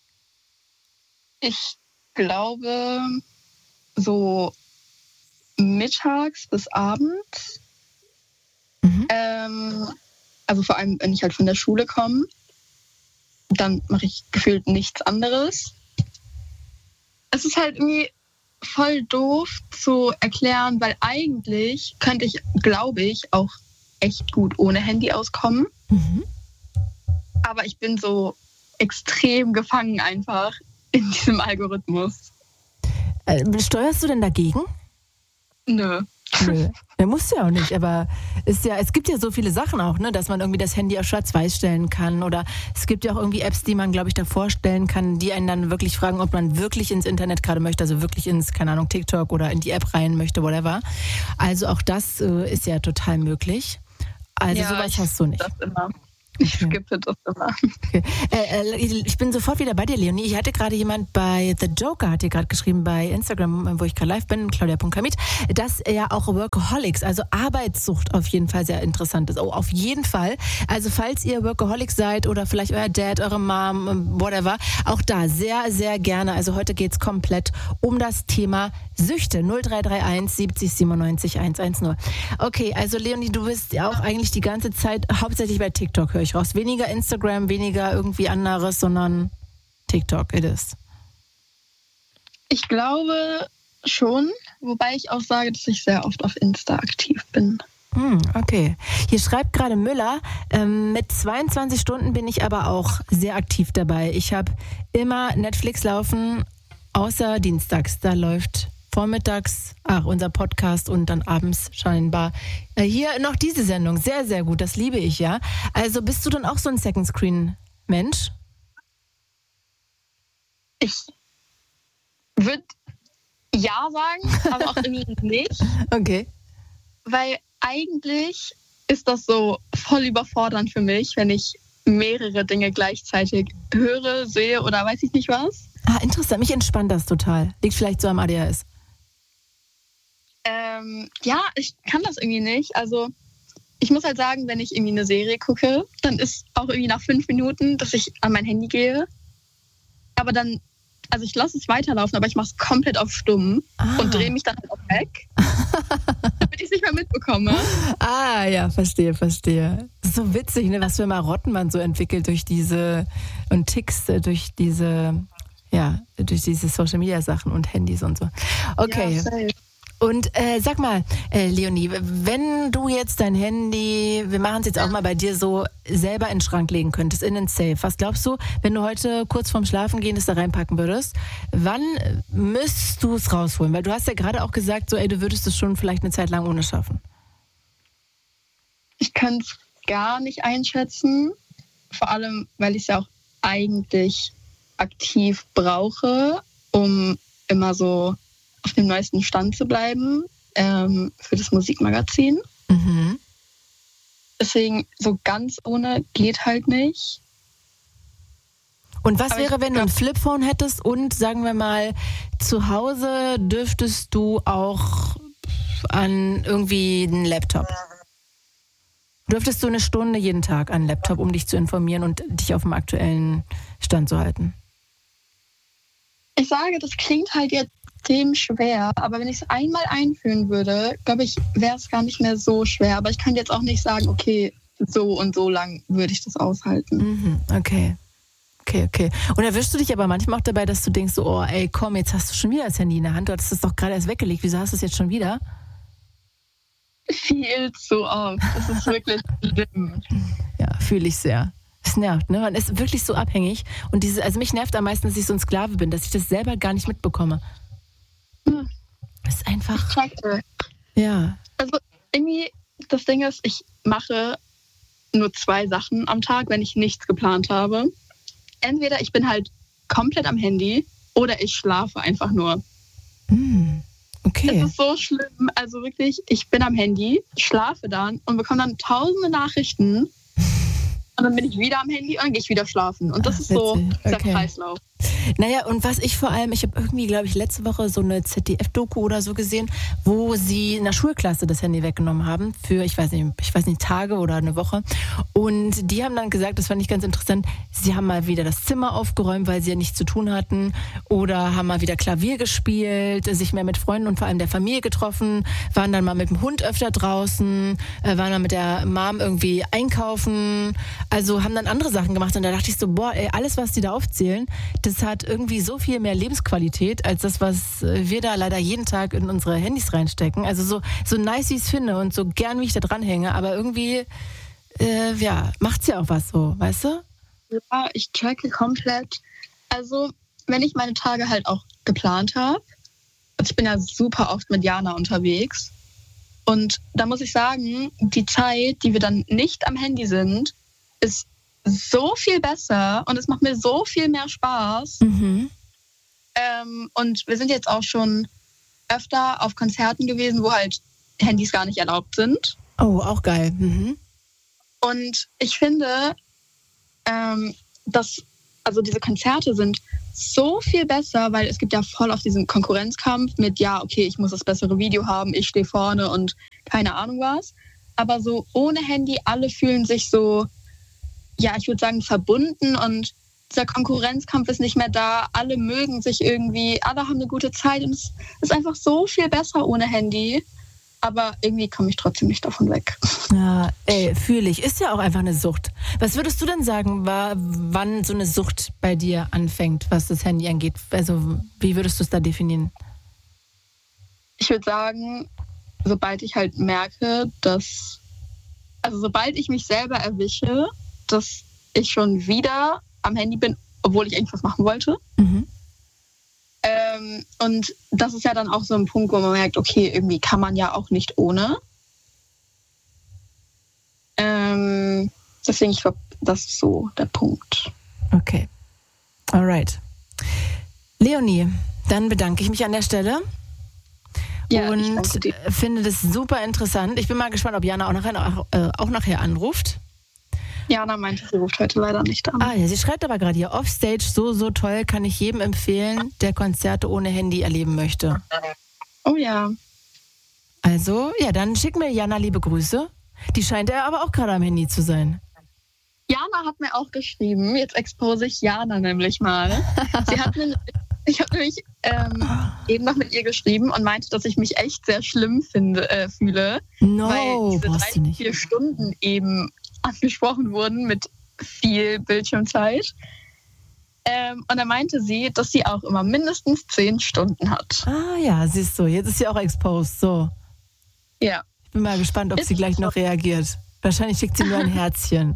Ich glaube, so mittags bis abends. Mhm. Ähm, also vor allem, wenn ich halt von der Schule komme, dann mache ich gefühlt nichts anderes. Es ist halt irgendwie voll doof zu erklären, weil eigentlich könnte ich, glaube ich, auch echt gut ohne Handy auskommen. Mhm. Aber ich bin so extrem gefangen einfach in diesem Algorithmus. Äh, steuerst du denn dagegen? Nö. Nö. Ja, musst du ja auch nicht, aber ist ja, es gibt ja so viele Sachen auch, ne, dass man irgendwie das Handy auf schwarz-weiß stellen kann oder es gibt ja auch irgendwie Apps, die man, glaube ich, davor stellen kann, die einen dann wirklich fragen, ob man wirklich ins Internet gerade möchte, also wirklich ins, keine Ahnung, TikTok oder in die App rein möchte, whatever. Also auch das äh, ist ja total möglich. Also Ja, sowas ich hast du nicht. Das immer. Ich Okay. skippe das immer. Okay. Äh, äh, ich bin sofort wieder bei dir, Leonie. Ich hatte gerade jemand bei The Joker, hat dir gerade geschrieben bei Instagram, wo ich gerade live bin, claudia punkt kamit, dass ja auch Workaholics, also Arbeitssucht auf jeden Fall sehr interessant ist. Oh, auf jeden Fall. Also falls ihr Workaholics seid oder vielleicht euer Dad, eure Mom, whatever, auch da sehr, sehr gerne. Also heute geht's komplett um das Thema Süchte. null drei drei eins siebzig siebenundneunzig hundertzehn. Okay, also Leonie, du bist ja auch eigentlich die ganze Zeit hauptsächlich bei TikTok, höre ich raus. Weniger Instagram, weniger irgendwie anderes, sondern TikTok, it is. Ich glaube schon, wobei ich auch sage, dass ich sehr oft auf Insta aktiv bin. Hm, okay. Hier schreibt gerade Müller, ähm, mit zweiundzwanzig Stunden bin ich aber auch sehr aktiv dabei. Ich habe immer Netflix laufen, außer dienstags. Da läuft vormittags, ach, unser Podcast und dann abends scheinbar äh, hier noch diese Sendung. Sehr, sehr gut, das liebe ich, ja. Also bist du dann auch so ein Second-Screen-Mensch? Ich würde ja sagen, aber auch irgendwie nicht. Okay. Weil eigentlich ist das so voll überfordernd für mich, wenn ich mehrere Dinge gleichzeitig höre, sehe oder weiß ich nicht was. Ah, interessant. Mich entspannt das total. Liegt vielleicht so am A D H S. Ähm, ja, ich kann das irgendwie nicht. Also ich muss halt sagen, wenn ich irgendwie eine Serie gucke, dann ist auch irgendwie nach fünf Minuten, dass ich an mein Handy gehe. Aber dann, also ich lasse es weiterlaufen, aber ich mache es komplett auf stumm Ah. und drehe mich dann halt auch weg, damit ich es nicht mehr mitbekomme. Ah, ja, verstehe, verstehe. So witzig, ne, was für Marotten man so entwickelt durch diese und Ticks, äh, durch diese, ja, durch diese Social Media Sachen und Handys und so. Okay. Ja, safe. Und äh, sag mal, äh, Leonie, wenn du jetzt dein Handy, wir machen es jetzt auch mal bei dir so, selber in den Schrank legen könntest, in den Safe. Was glaubst du, wenn du heute kurz vorm Schlafengehen es da reinpacken würdest, wann müsstest du es rausholen? Weil du hast ja gerade auch gesagt, so, ey, du würdest es schon vielleicht eine Zeit lang ohne schaffen. Ich kann es gar nicht einschätzen, vor allem, weil ich es ja auch eigentlich aktiv brauche, um immer so auf dem neuesten Stand zu bleiben ähm, für das Musikmagazin. Mhm. Deswegen so ganz ohne geht halt nicht. Und was Aber wäre, ich wenn du ein glaub- Flipphone hättest und, sagen wir mal, zu Hause dürftest du auch an irgendwie einen Laptop? Dürftest du eine Stunde jeden Tag an einen Laptop, um dich zu informieren und dich auf dem aktuellen Stand zu halten? Ich sage, das klingt halt jetzt extrem schwer, aber wenn ich es einmal einführen würde, glaube ich, wäre es gar nicht mehr so schwer. Aber ich kann jetzt auch nicht sagen, okay, so und so lang würde ich das aushalten. Mhm, okay. Okay, okay. Und erwischst du dich aber manchmal auch dabei, dass du denkst, so, oh, ey, komm, jetzt hast du schon wieder das Handy in der Hand. Du hattest es doch gerade erst weggelegt. Wieso hast du es jetzt schon wieder? Viel zu oft. Das ist wirklich schlimm. Ja, fühle ich sehr. Es nervt, ne? Man ist wirklich so abhängig. Und diese, also mich nervt am meisten, dass ich so ein Sklave bin, dass ich das selber gar nicht mitbekomme. Hm. Es ist einfach, Checke. ja. Also irgendwie, das Ding ist, ich mache nur zwei Sachen am Tag, wenn ich nichts geplant habe. Entweder ich bin halt komplett am Handy oder ich schlafe einfach nur. Hm, okay. Es ist so schlimm. Also wirklich, ich bin am Handy, schlafe dann und bekomme dann tausende Nachrichten. Und dann bin ich wieder am Handy und dann gehe ich wieder schlafen. Und das Ach, ist so witzig. der Okay. Kreislauf. Naja, und was ich vor allem, ich habe irgendwie, glaube ich, letzte Woche so eine Z D F-Doku oder so gesehen, wo sie in der Schulklasse das Handy weggenommen haben für, ich weiß nicht, ich weiß nicht, Tage oder eine Woche. Und die haben dann gesagt, das fand ich ganz interessant, sie haben mal wieder das Zimmer aufgeräumt, weil sie ja nichts zu tun hatten, oder haben mal wieder Klavier gespielt, sich mehr mit Freunden und vor allem der Familie getroffen, waren dann mal mit dem Hund öfter draußen, äh, waren dann mit der Mom irgendwie einkaufen, also haben dann andere Sachen gemacht. Und da dachte ich so, boah, ey, alles, was die da aufzählen, das hat irgendwie so viel mehr Lebensqualität als das, was wir da leider jeden Tag in unsere Handys reinstecken. Also so, so nice, wie ich es finde und so gern, wie ich da dran hänge, aber irgendwie, äh, ja, macht's ja auch was so, weißt du? Ja, ich tracke komplett. Also, wenn ich meine Tage halt auch geplant habe, also ich bin ja super oft mit Jana unterwegs. Und da muss ich sagen, die Zeit, die wir dann nicht am Handy sind, ist so viel besser und es macht mir so viel mehr Spaß. Mhm. Ähm, und wir sind jetzt auch schon öfter auf Konzerten gewesen, wo halt Handys gar nicht erlaubt sind. Oh, auch geil. Mhm. Und ich finde, ähm, dass also diese Konzerte sind so viel besser, weil es gibt ja voll auf diesen Konkurrenzkampf mit, ja, okay, ich muss das bessere Video haben, ich stehe vorne und keine Ahnung was. Aber so ohne Handy, alle fühlen sich so, ja, ich würde sagen, verbunden und dieser Konkurrenzkampf ist nicht mehr da. Alle mögen sich irgendwie, alle haben eine gute Zeit und es ist einfach so viel besser ohne Handy. Aber irgendwie komme ich trotzdem nicht davon weg. Ja, ey, fühle ich. Ist ja auch einfach eine Sucht. Was würdest du denn sagen, war, wann so eine Sucht bei dir anfängt, was das Handy angeht? Also, wie würdest du es da definieren? Ich würde sagen, sobald ich halt merke, dass, also sobald ich mich selber erwische, dass ich schon wieder am Handy bin, obwohl ich eigentlich was machen wollte. Mhm. Ähm, und das ist ja dann auch so ein Punkt, wo man merkt, okay, irgendwie kann man ja auch nicht ohne. Ähm, deswegen, ich glaube, das ist so der Punkt. Okay. Alright. Leonie, dann bedanke ich mich an der Stelle. Ja, und ich danke dir. finde das super interessant. Ich bin mal gespannt, ob Jana auch nachher, äh, auch nachher anruft. Jana meinte, sie ruft heute leider nicht an. Ah ja, sie schreibt aber gerade hier, Offstage, so, so toll, kann ich jedem empfehlen, der Konzerte ohne Handy erleben möchte. Oh ja. Also, ja, dann schick mir Jana liebe Grüße. Die scheint ja aber auch gerade am Handy zu sein. Jana hat mir auch geschrieben, jetzt expose ich Jana nämlich mal. Sie hat nämlich, ich habe nämlich ähm, eben noch mit ihr geschrieben und meinte, dass ich mich echt sehr schlimm finde, äh, fühle. No, weil diese brauchst drei, du nicht. vier Stunden eben angesprochen wurden mit viel Bildschirmzeit. Ähm, und da meinte sie, dass sie auch immer mindestens zehn Stunden hat. Ah ja, siehst du, jetzt ist sie auch exposed. So, Ja. ich bin mal gespannt, ob Ist sie gleich so. noch reagiert. Wahrscheinlich schickt sie nur ein Herzchen.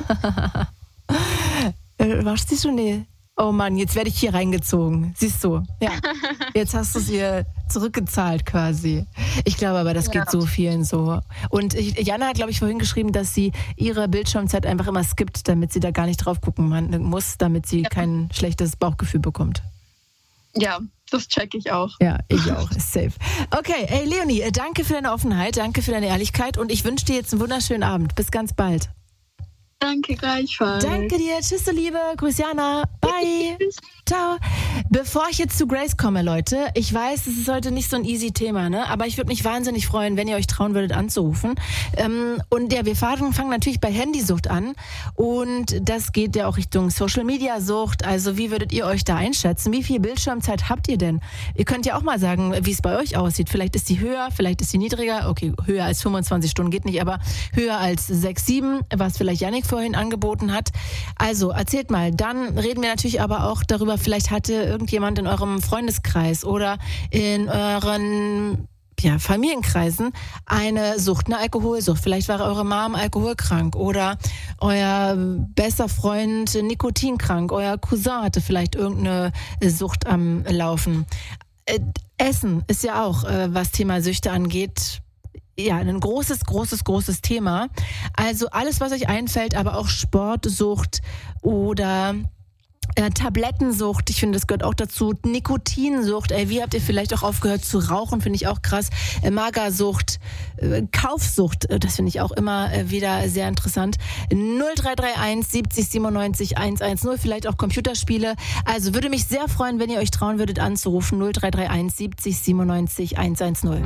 äh, warst du schon? Nee. Oh Mann, jetzt werde ich hier reingezogen. Siehst du? Ja. Jetzt hast du es ihr zurückgezahlt quasi. Ich glaube aber, das Ja. geht so vielen so. Und ich, Jana hat, glaube ich, vorhin geschrieben, dass sie ihre Bildschirmzeit einfach immer skippt, damit sie da gar nicht drauf gucken muss, damit sie Ja. kein schlechtes Bauchgefühl bekommt. Ja, das check ich auch. Ja, ich auch. Safe. Okay, ey Leonie, äh, danke für deine Offenheit, danke für deine Ehrlichkeit und ich wünsche dir jetzt einen wunderschönen Abend. Bis ganz bald. Danke gleichfalls. Danke dir. Tschüss, du Liebe. Grüß Jana. Bye. Ciao. Bevor ich jetzt zu Grace komme, Leute, ich weiß, es ist heute nicht so ein easy Thema, ne? Aber ich würde mich wahnsinnig freuen, wenn ihr euch trauen würdet, anzurufen. Ähm, und ja, wir fangen, fangen natürlich bei Handysucht an. Und das geht ja auch Richtung Social-Media-Sucht. Also wie würdet ihr euch da einschätzen? Wie viel Bildschirmzeit habt ihr denn? Ihr könnt ja auch mal sagen, wie es bei euch aussieht. Vielleicht ist die höher, vielleicht ist die niedriger. Okay, höher als fünfundzwanzig Stunden geht nicht, aber höher als sechs, sieben, was vielleicht Yannick vorhin angeboten hat. Also erzählt mal. Dann reden wir natürlich aber auch darüber, vielleicht hatte irgendjemand in eurem Freundeskreis oder in euren ja, Familienkreisen eine Sucht, eine Alkoholsucht. Vielleicht war eure Mom alkoholkrank oder euer bester Freund nikotinkrank. Euer Cousin hatte vielleicht irgendeine Sucht am Laufen. Äh, Essen ist ja auch, äh, was Thema Süchte angeht, ja, ein großes, großes, großes Thema. Also alles, was euch einfällt, aber auch Sportsucht oder äh, Tablettensucht, ich finde, das gehört auch dazu. Nikotinsucht, ey, wie habt ihr vielleicht auch aufgehört zu rauchen, finde ich auch krass. Äh, Magersucht, äh, Kaufsucht, äh, das finde ich auch immer äh, wieder sehr interessant. null drei drei eins siebzig siebenundneunzig hundertzehn, vielleicht auch Computerspiele. Also würde mich sehr freuen, wenn ihr euch trauen würdet anzurufen. null drei drei eins siebzig siebenundneunzig hundertzehn.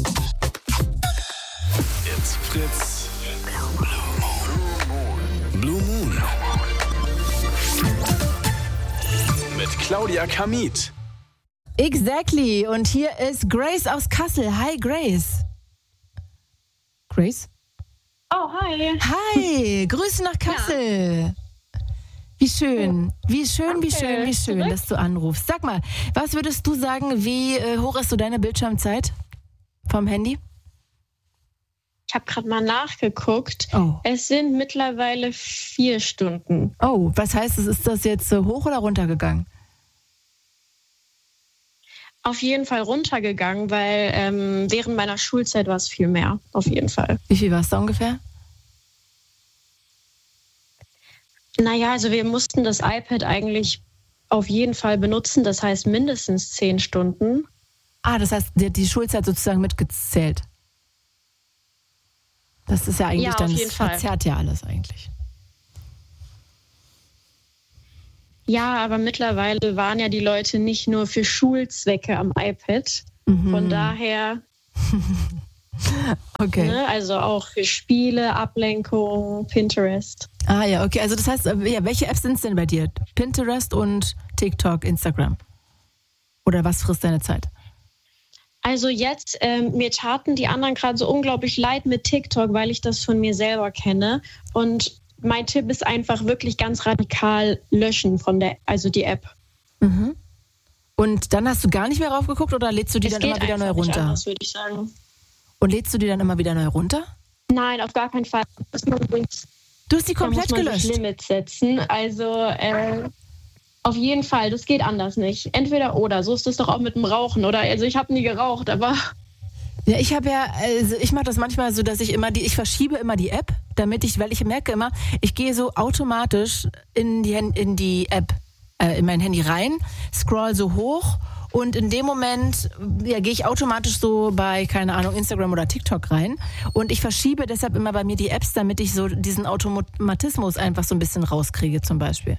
It's Fritz. Blue Moon. Mit Claudia Kamit. Exactly. Und hier ist Grace aus Kassel. Hi, Grace. Grace? Oh, hi. Hi, Grüße nach Kassel. Wie schön, wie schön, wie Danke. schön, wie schön, Zurück. dass du anrufst. Sag mal, was würdest du sagen, wie äh, hoch ist so deine Bildschirmzeit vom Handy? Ich habe gerade mal nachgeguckt. Oh. Es sind mittlerweile vier Stunden. Oh, was heißt es? Ist das jetzt äh, hoch oder runtergegangen? Auf jeden Fall runtergegangen, weil ähm, während meiner Schulzeit war es viel mehr. Auf jeden Fall. Wie viel war es da ungefähr? Naja, also wir mussten das iPad eigentlich auf jeden Fall benutzen. Das heißt mindestens zehn Stunden. Ah, das heißt, die, die Schulzeit sozusagen mitgezählt. Das ist ja eigentlich Ja, auf dann, jeden das Fall. verzerrt ja alles eigentlich. Ja, aber mittlerweile waren ja die Leute nicht nur für Schulzwecke am iPad. Mhm. Von daher, Okay. ne, also auch für Spiele, Ablenkung, Pinterest. Ah ja, okay. Also das heißt, äh, ja, welche Apps sind es denn bei dir? Pinterest und TikTok, Instagram? Oder was frisst deine Zeit? Also jetzt, ähm, mir taten die anderen gerade so unglaublich leid mit TikTok, weil ich das von mir selber kenne. Und mein Tipp ist einfach wirklich ganz radikal löschen von der, also die App. Mhm. Und dann hast du gar nicht mehr raufgeguckt oder lädst du die Es dann geht immer wieder einfach neu nicht runter? anders, würde ich sagen. Und lädst du die dann immer wieder neu runter? Nein, auf gar keinen Fall. Das muss man übrigens, Du hast die komplett da muss man gelöscht? sich Limits setzen. Also äh, auf jeden Fall, das geht anders nicht. Entweder oder, so ist es doch auch mit dem Rauchen. Oder also ich habe nie geraucht, aber... Ja, ich habe ja, also ich mache das manchmal so, dass ich immer die, ich verschiebe immer die App, damit ich, weil ich merke immer, ich gehe so automatisch in die, in die App, äh, in mein Handy rein, scroll so hoch und in dem Moment, ja, gehe ich automatisch so bei, keine Ahnung, Instagram oder TikTok rein und ich verschiebe deshalb immer bei mir die Apps, damit ich so diesen Automatismus einfach so ein bisschen rauskriege zum Beispiel.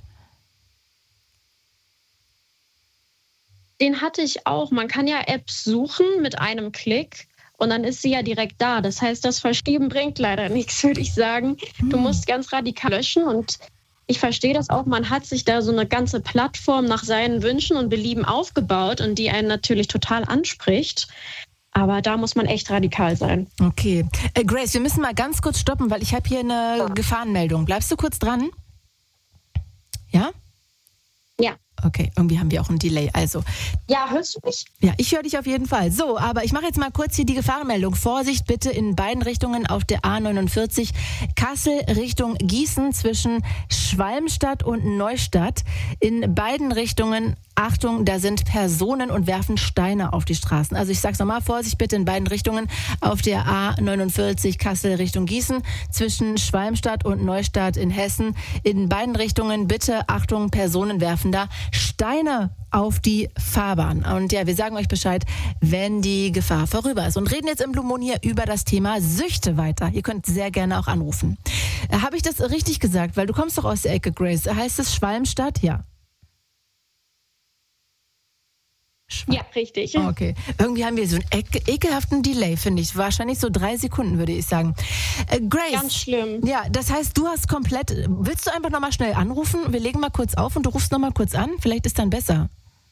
Den hatte ich auch. Man kann ja Apps suchen mit einem Klick. Und dann ist sie ja direkt da. Das heißt, das Verschieben bringt leider nichts, würde ich sagen. Du musst ganz radikal löschen. Und ich verstehe das auch. Man hat sich da so eine ganze Plattform nach seinen Wünschen und Belieben aufgebaut und die einen natürlich total anspricht. Aber da muss man echt radikal sein. Okay. Äh, Grace, wir müssen mal ganz kurz stoppen, weil ich habe hier eine Ja. Gefahrenmeldung. Bleibst du kurz dran? Ja? Ja. Okay, irgendwie haben wir auch ein Delay. Also, Ja, hörst du mich? ja, ich höre dich auf jeden Fall. So, aber ich mache jetzt mal kurz hier die Gefahrenmeldung. Vorsicht bitte in beiden Richtungen auf der A neunundvierzig Kassel Richtung Gießen zwischen Schwalmstadt und Neustadt. In beiden Richtungen, Achtung, da sind Personen und werfen Steine auf die Straßen. Also ich sag's nochmal, Vorsicht bitte in beiden Richtungen auf der A neunundvierzig Kassel Richtung Gießen zwischen Schwalmstadt und Neustadt in Hessen. In beiden Richtungen bitte, Achtung, Personen werfen da Steine auf die Fahrbahn. Und ja, wir sagen euch Bescheid, wenn die Gefahr vorüber ist. Und reden jetzt im Blue Moon hier über das Thema Süchte weiter. Ihr könnt sehr gerne auch anrufen. Äh, Habe ich das richtig gesagt? Weil du kommst doch aus der Ecke, Grace. Heißt es Schwalmstadt? Ja. Schwal- Ja, richtig. Okay. Irgendwie haben wir so einen ekel- ekelhaften Delay, finde ich. Wahrscheinlich so drei Sekunden, würde ich sagen. Äh, Grace. Ganz schlimm. Ja, das heißt, du hast komplett... Willst du einfach nochmal schnell anrufen? Wir legen mal kurz auf und du rufst nochmal kurz an. Vielleicht ist dann besser.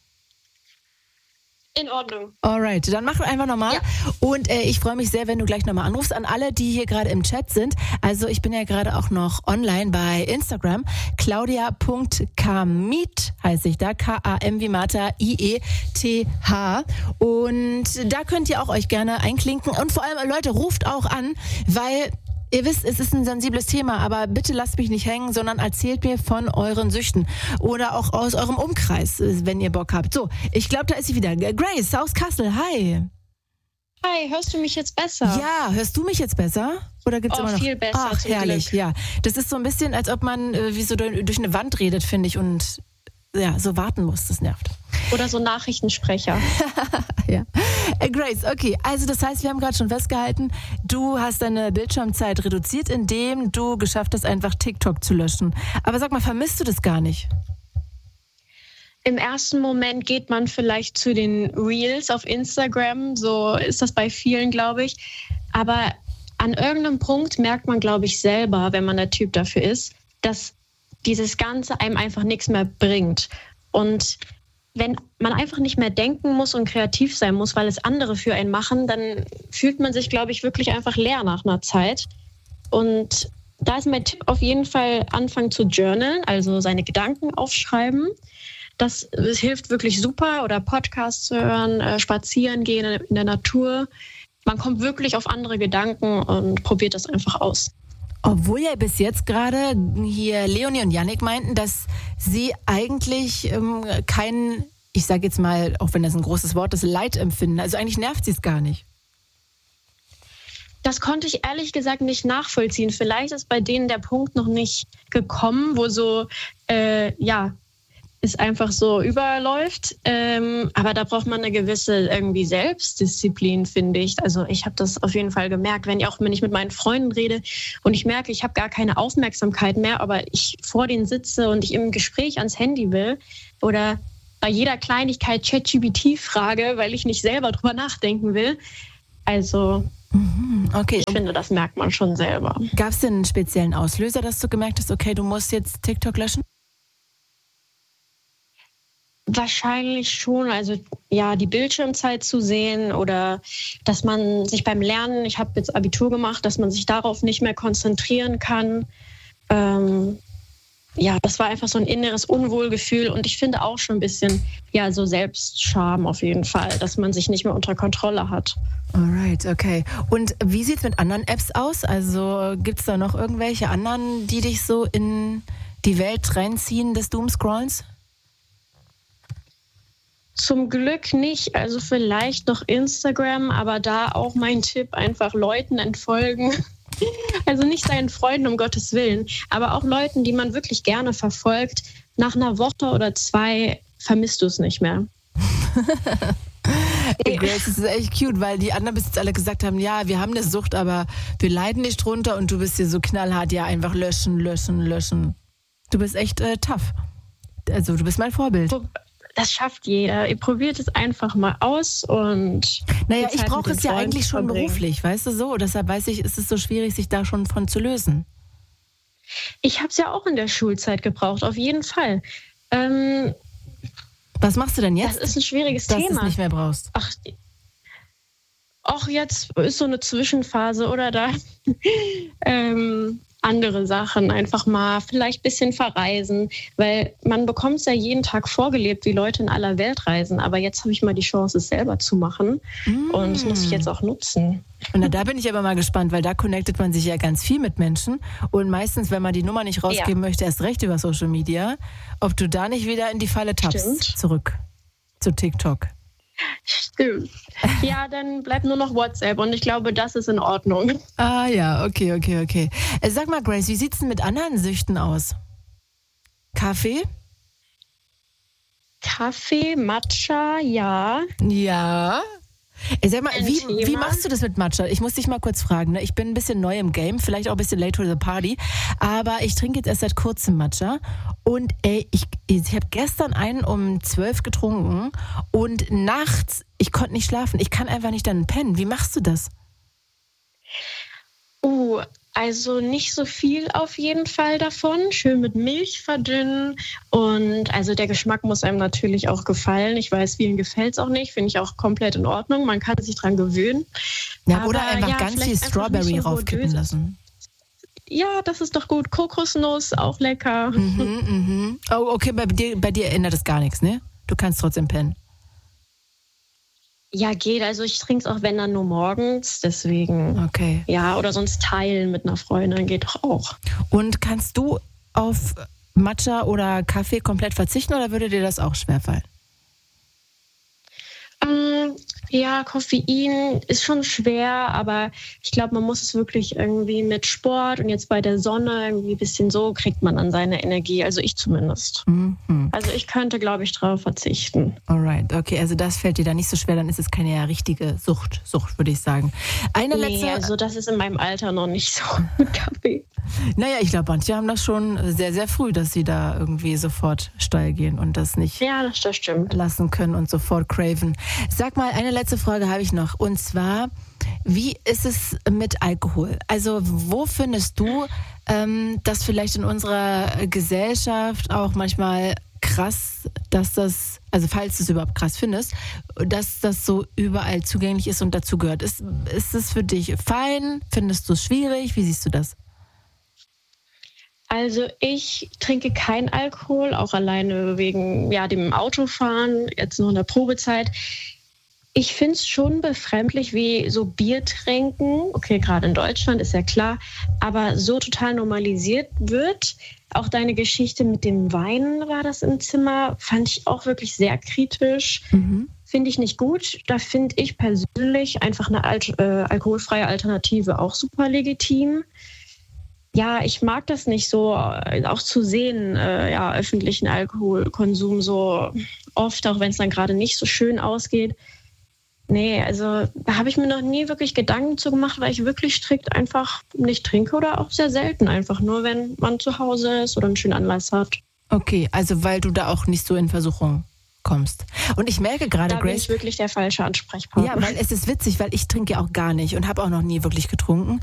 In Ordnung. Alright, dann mach einfach nochmal. Ja. Und äh, ich freue mich sehr, wenn du gleich nochmal anrufst. An alle, die hier gerade im Chat sind. Also ich bin ja gerade auch noch online bei Instagram. claudia punkt kamit heiße ich da. K A M wie Martha, I E T H. Und da könnt ihr auch euch gerne einklinken. Und vor allem, Leute, ruft auch an, weil... Ihr wisst, es ist ein sensibles Thema, aber bitte lasst mich nicht hängen, sondern erzählt mir von euren Süchten oder auch aus eurem Umkreis, wenn ihr Bock habt. So, ich glaube, da ist sie wieder. Grace aus Kassel, hi. Hi, hörst du mich jetzt besser? Ja, hörst du mich jetzt besser? Oder gibt's Oh, immer noch? viel besser, Ach, zum herrlich, Glück. ja. Das ist so ein bisschen, als ob man äh, wie so durch, durch eine Wand redet, finde ich, und ja, so warten muss. Das nervt. Oder so Nachrichtensprecher. Ja. Äh, Grace, okay, also das heißt, wir haben gerade schon festgehalten, du hast deine Bildschirmzeit reduziert, indem du geschafft hast, einfach TikTok zu löschen. Aber sag mal, vermisst du das gar nicht? Im ersten Moment geht man vielleicht zu den Reels auf Instagram, so ist das bei vielen, glaube ich. Aber an irgendeinem Punkt merkt man, glaube ich, selber, wenn man der Typ dafür ist, dass dieses Ganze einem einfach nichts mehr bringt. Und wenn man einfach nicht mehr denken muss und kreativ sein muss, weil es andere für einen machen, dann fühlt man sich, glaube ich, wirklich einfach leer nach einer Zeit. Und da ist mein Tipp auf jeden Fall, anfangen zu journalen, also seine Gedanken aufschreiben. Das, das hilft wirklich super. Oder Podcasts zu hören, äh, spazieren gehen in der Natur. Man kommt wirklich auf andere Gedanken und probiert das einfach aus. Obwohl ja bis jetzt gerade hier Leonie und Yannick meinten, dass sie eigentlich ähm, kein, ich sage jetzt mal, auch wenn das ein großes Wort ist, Leid empfinden. Also eigentlich nervt sie es gar nicht. Das konnte ich ehrlich gesagt nicht nachvollziehen. Vielleicht ist bei denen der Punkt noch nicht gekommen, wo so, äh, ja, es einfach so überläuft. Ähm, aber da braucht man eine gewisse irgendwie Selbstdisziplin, finde ich. Also ich habe das auf jeden Fall gemerkt, wenn ich auch wenn ich mit meinen Freunden rede und ich merke, ich habe gar keine Aufmerksamkeit mehr, aber ich vor denen sitze und ich im Gespräch ans Handy will oder bei jeder Kleinigkeit ChatGPT frage, weil ich nicht selber drüber nachdenken will. Also Okay. ich finde, das merkt man schon selber. Gab es denn einen speziellen Auslöser, dass du gemerkt hast, okay, du musst jetzt TikTok löschen? Wahrscheinlich schon, also ja, die Bildschirmzeit zu sehen oder dass man sich beim Lernen, ich habe jetzt Abitur gemacht, dass man sich darauf nicht mehr konzentrieren kann. Ähm, ja, das war einfach so ein inneres Unwohlgefühl und ich finde auch schon ein bisschen, ja, so Selbstscham auf jeden Fall, dass man sich nicht mehr unter Kontrolle hat. Alright, okay. Und wie sieht's mit anderen Apps aus? Also gibt's da noch irgendwelche anderen, die dich so in die Welt reinziehen des Doomscrollens? Zum Glück nicht, also vielleicht noch Instagram, aber da auch mein Tipp, einfach Leuten entfolgen. Also nicht seinen Freunden, um Gottes Willen, aber auch Leuten, die man wirklich gerne verfolgt. Nach einer Woche oder zwei vermisst du es nicht mehr. Ey, Grace, das ist echt cute, weil die anderen bis jetzt alle gesagt haben, ja, wir haben eine Sucht, aber wir leiden nicht drunter und du bist hier so knallhart, ja, einfach löschen, löschen, löschen. Du bist echt äh, tough. Also du bist mein Vorbild. Das schafft jeder. Ihr probiert es einfach mal aus und... Naja, ich halt brauche es ja eigentlich schon verbringen. beruflich, weißt du so? Deshalb weiß ich, ist es so schwierig, sich da schon von zu lösen. Ich habe es ja auch in der Schulzeit gebraucht, auf jeden Fall. Ähm, Was machst du denn jetzt? Das ist ein schwieriges dass Thema. Dass du es nicht mehr brauchst. Ach, ach, jetzt ist so eine Zwischenphase, oder da ähm, andere Sachen, einfach mal vielleicht ein bisschen verreisen, weil man bekommt es ja jeden Tag vorgelebt, wie Leute in aller Welt reisen, aber jetzt habe ich mal die Chance, es selber zu machen mm. und das muss ich jetzt auch nutzen. Und na, da bin ich aber mal gespannt, weil da connectet man sich ja ganz viel mit Menschen und meistens, wenn man die Nummer nicht rausgeben ja. möchte, erst recht über Social Media, ob du da nicht wieder in die Falle tappst, Stimmt. zurück zu TikTok. Stimmt. Ja, dann bleibt nur noch WhatsApp und ich glaube, das ist in Ordnung. Ah ja, okay, okay, okay. Sag mal, Grace, wie sieht's denn mit anderen Süchten aus? Kaffee? Kaffee, Matcha, ja. Ja. Sag mal, wie, wie machst du das mit Matcha? Ich muss dich mal kurz fragen. Ne? Ich bin ein bisschen neu im Game, vielleicht auch ein bisschen late to the party, aber ich trinke jetzt erst seit kurzem Matcha und ey, ich, ich habe gestern einen um zwölf getrunken und nachts, ich konnte nicht schlafen. Ich kann einfach nicht dann pennen. Wie machst du das? Uh, also nicht so viel auf jeden Fall davon. Schön mit Milch verdünnen und also der Geschmack muss einem natürlich auch gefallen. Ich weiß, vielen gefällt es auch nicht, finde ich auch komplett in Ordnung. Man kann sich dran gewöhnen. Ja, oder einfach ja, ganz viel Strawberry so raufkippen lassen. Ja, das ist doch gut. Kokosnuss, auch lecker. Mhm, mhm. Oh, okay, bei dir, bei dir ändert das gar nichts, ne? Du kannst trotzdem pennen. Ja, geht. Also ich trinke es auch, wenn dann nur morgens. Deswegen. Okay. Ja, oder sonst teilen mit einer Freundin geht doch auch. Und kannst du auf Matcha oder Kaffee komplett verzichten oder würde dir das auch schwerfallen? Ähm, ja, Koffein ist schon schwer, aber ich glaube, man muss es wirklich irgendwie mit Sport und jetzt bei der Sonne irgendwie ein bisschen so kriegt man dann seine Energie. Also ich zumindest. Mhm. Also ich könnte, glaube ich, drauf verzichten. Alright, okay, also das fällt dir da nicht so schwer, dann ist es keine ja, richtige Sucht, Sucht würde ich sagen. Eine nee, letzte... also das ist in meinem Alter noch nicht so mit Kaffee. Naja, ich glaube, manche haben das schon sehr, sehr früh, dass sie da irgendwie sofort steil gehen und das nicht ja, das, das stimmt. lassen können und sofort craven. Sag mal, eine letzte Frage habe ich noch und zwar, wie ist es mit Alkohol? Also wo findest du ähm, das vielleicht in unserer Gesellschaft auch manchmal krass, dass das, also falls du es überhaupt krass findest, dass das so überall zugänglich ist und dazu gehört. Ist, ist es für dich fein? Findest du es schwierig? Wie siehst du das? Also ich trinke keinen Alkohol, auch alleine wegen ja, dem Autofahren, jetzt noch in der Probezeit. Ich finde es schon befremdlich, wie so Bier trinken, okay, gerade in Deutschland ist ja klar, aber so total normalisiert wird. Auch deine Geschichte mit dem Wein war das im Zimmer, fand ich auch wirklich sehr kritisch. Mhm. Finde ich nicht gut. Da finde ich persönlich einfach eine Alt- äh, alkoholfreie Alternative auch super legitim. Ja, ich mag das nicht so, auch zu sehen, äh, ja, öffentlichen Alkoholkonsum so oft, auch wenn es dann gerade nicht so schön ausgeht. Nee, also da habe ich mir noch nie wirklich Gedanken zu gemacht, weil ich wirklich strikt einfach nicht trinke oder auch sehr selten einfach nur, wenn man zu Hause ist oder einen schönen Anlass hat. Okay, also weil du da auch nicht so in Versuchung kommst. Und ich merke gerade, da Grace... bin ich wirklich der falsche Ansprechpartner. Ja, weil es ist witzig, weil ich trinke ja auch gar nicht und habe auch noch nie wirklich getrunken.